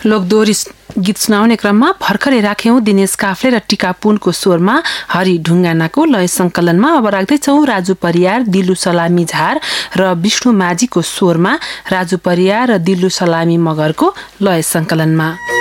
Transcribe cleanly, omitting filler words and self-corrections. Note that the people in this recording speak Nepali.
लोकदोहोरी गीत सुनाउने क्रममा भर्खरै राख्यौं दिनेश काफ्ले र टिका पुनको स्वरमा हरि ढुङ्गानाको लय संकलनमा। अब राख्दैछौं राजु परियार, दिलु सलामी झार र विष्णु माझीको स्वरमा राजु परियार र दिलु सलामी मगरको लय संकलनमा।